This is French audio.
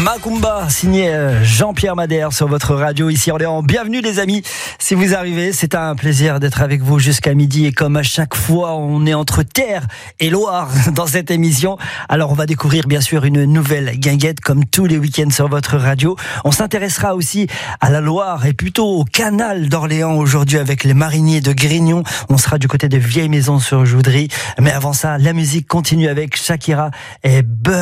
Macumba, signé Jean-Pierre Madère sur votre radio ici Orléans. Bienvenue les amis, si vous arrivez, c'est un plaisir d'être avec vous jusqu'à midi et comme à chaque fois on est entre Terre et Loire dans cette émission. Alors on va découvrir bien sûr une nouvelle guinguette comme tous les week-ends sur votre radio. On s'intéressera aussi à la Loire et plutôt au canal d'Orléans aujourd'hui avec les mariniers de Grignon. On sera du côté de Vieille Maison sur Joudry. Mais avant ça, la musique continue avec Shakira et Beurre.